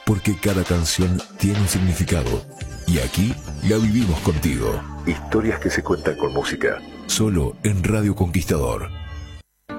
porque cada canción tiene un significado. Y aquí la vivimos contigo. Historias que se cuentan con música. Solo en Radio Conquistador.